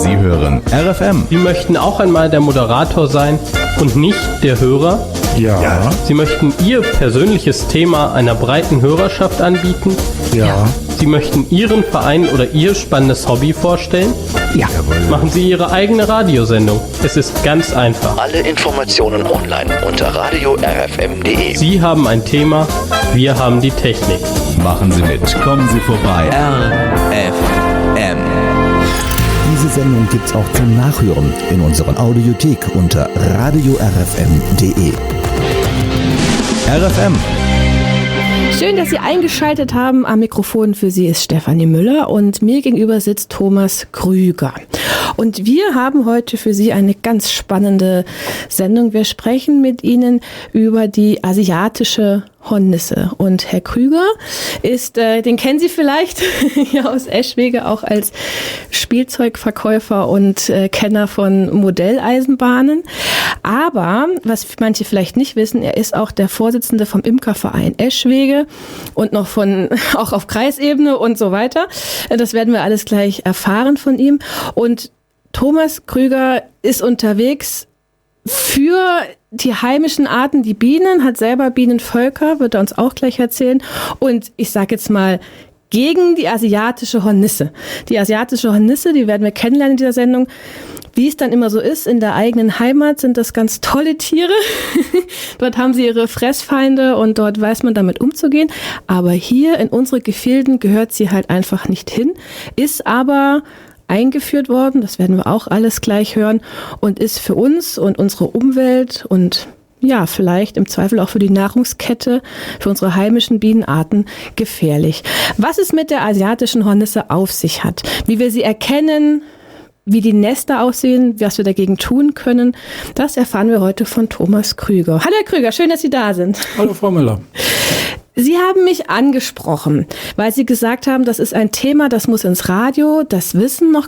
Sie hören RFM. Sie möchten auch einmal der Moderator sein und nicht der Hörer? Ja. Sie möchten Ihr persönliches Thema einer breiten Hörerschaft anbieten? Ja. Sie möchten Ihren Verein oder Ihr spannendes Hobby vorstellen? Ja. Machen Sie Ihre eigene Radiosendung. Es ist ganz einfach. Alle Informationen online unter radio-rfm.de. Sie haben ein Thema, wir haben die Technik. Machen Sie mit. Kommen Sie vorbei. RFM. Diese Sendung gibt's auch zum Nachhören in unserer Audiothek unter radio-rfm.de. RFM. Schön, dass Sie eingeschaltet haben. Am Mikrofon für Sie ist Stefanie Müller und mir gegenüber sitzt Thomas Krüger. Und wir haben heute für Sie eine ganz spannende Sendung. Wir sprechen mit Ihnen über die asiatische Hornisse. Und Herr Krüger ist, den kennen Sie vielleicht ja aus Eschwege, auch als Spielzeugverkäufer und Kenner von Modelleisenbahnen. Aber, was manche vielleicht nicht wissen, er ist auch der Vorsitzende vom Imkerverein Eschwege und noch auch auf Kreisebene und so weiter. Das werden wir alles gleich erfahren von ihm. Und Thomas Krüger ist unterwegs für die heimischen Arten, die Bienen, hat selber Bienenvölker, wird er uns auch gleich erzählen. Und ich sage jetzt mal, gegen die asiatische Hornisse. Die asiatische Hornisse, die werden wir kennenlernen in dieser Sendung. Wie es dann immer so ist, in der eigenen Heimat sind das ganz tolle Tiere. Dort haben sie ihre Fressfeinde und dort weiß man damit umzugehen. Aber hier in unsere Gefilden gehört sie halt einfach nicht hin, ist aber eingeführt worden, das werden wir auch alles gleich hören, und ist für uns und unsere Umwelt und ja, vielleicht im Zweifel auch für die Nahrungskette, für unsere heimischen Bienenarten gefährlich. Was es mit der asiatischen Hornisse auf sich hat, wie wir sie erkennen, wie die Nester aussehen, was wir dagegen tun können, das erfahren wir heute von Thomas Krüger. Hallo Herr Krüger, schön, dass Sie da sind. Hallo Frau Müller. Sie haben mich angesprochen, weil Sie gesagt haben, das ist ein Thema, das muss ins Radio, das wissen noch